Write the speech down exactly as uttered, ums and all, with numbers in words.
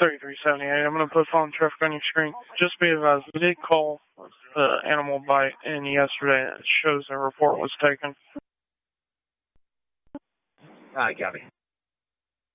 thirty-three seventy-eight. I'm going to put phone traffic on your screen. Just be advised, we did call the animal bite in yesterday. It shows a report was taken. All right, copy.